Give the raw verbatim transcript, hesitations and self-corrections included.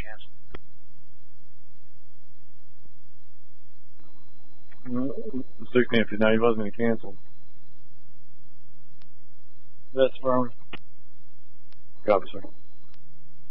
canceled. The sixteenth, no, he wasn't canceled. That's firm. Copy, sir.